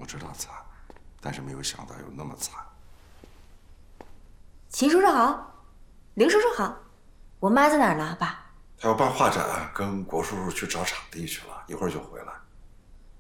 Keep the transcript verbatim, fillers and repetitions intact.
知道惨，但是没有想到有那么惨。 秦叔叔好，凌叔叔好，我妈在哪儿呢？爸， 他要办画展，跟国叔叔去找场地去了，一会儿就回来。